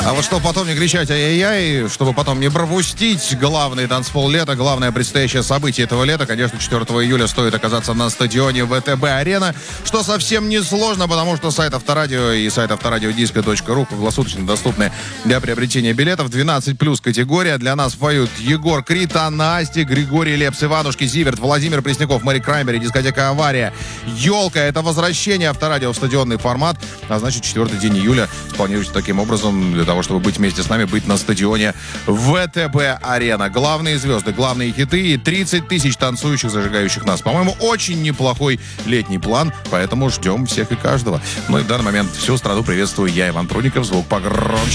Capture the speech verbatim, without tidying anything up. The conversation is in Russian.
А вот чтобы потом не кричать ай-яй-яй, чтобы потом не пропустить главный танцпол лета, главное предстоящее событие этого лета, конечно, четвёртого июля стоит оказаться на стадионе ВТБ-арена, что совсем не сложно, потому что сайт Авторадио и сайт авторадиодиско точка ру круглосуточно доступны для приобретения билетов. двенадцать плюс категория. Для нас поют Егор Крид, Анна Асти, Григорий Лепс, Иванушки, Зиверт, Владимир Пресняков, Мэри Краймбери, дискотека «Авария», «Елка». Это возвращение Авторадио в стадионный формат, а значит, четвёртый день июля спланируйте таким образом для того, чтобы быть вместе с нами, быть на стадионе ВТБ-арена. Главные звезды, главные хиты и тридцать тысяч танцующих, зажигающих нас. По-моему, очень неплохой летний план, поэтому ждем всех и каждого. Ну и в данный момент всю страну приветствую я, Иван Прудников. Звук погромче.